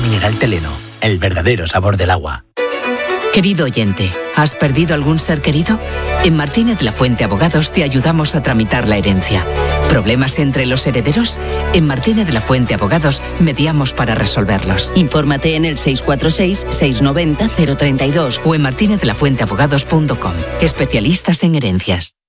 mineral Teleno, el verdadero sabor del agua. Querido oyente, ¿has perdido algún ser querido? En Martínez La Fuente Abogados te ayudamos a tramitar la herencia. ¿Problemas entre los herederos? En Martínez La Fuente Abogados mediamos para resolverlos. Infórmate en el 646-690-032 o en martinezlafuenteabogados.com. Especialistas en herencias.